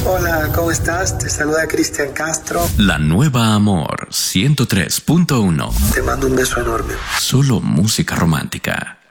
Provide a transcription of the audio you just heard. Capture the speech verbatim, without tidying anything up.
Hola, ¿cómo estás? Te saluda Cristian Castro. La Nueva Amor ciento tres punto uno. Te mando un beso enorme. Solo música romántica.